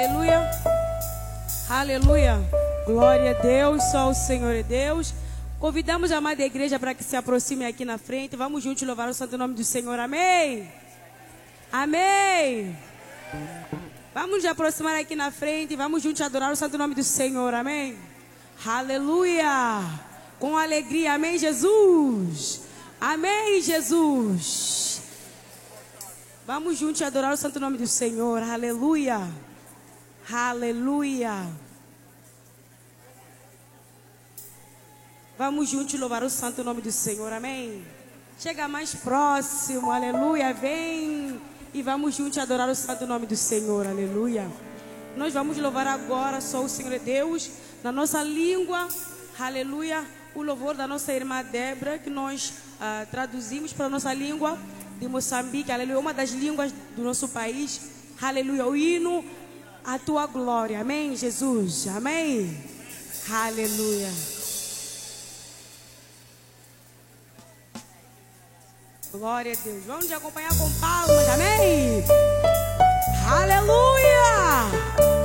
Aleluia, aleluia, glória a Deus, só o Senhor é Deus. Convidamos a amada igreja para que se aproxime aqui na frente. Vamos juntos louvar o santo nome do Senhor, amém? Amém. Vamos nos aproximar aqui na frente, vamos juntos adorar o santo nome do Senhor, amém? Aleluia, com alegria, amém, Jesus? Amém, Jesus. Vamos juntos adorar o santo nome do Senhor, aleluia. Aleluia. Vamos juntos louvar o santo nome do Senhor, amém? Chega mais próximo, aleluia, vem e vamos juntos adorar o santo nome do Senhor, aleluia. Nós vamos louvar agora só o Senhor é Deus, na nossa língua, aleluia, o louvor da nossa irmã Débora, que nós traduzimos para a nossa língua de Moçambique, aleluia, uma das línguas do nosso país, aleluia, o hino a tua glória, amém, Jesus, amém, aleluia. Glória a Deus. Vamos te acompanhar com palmas.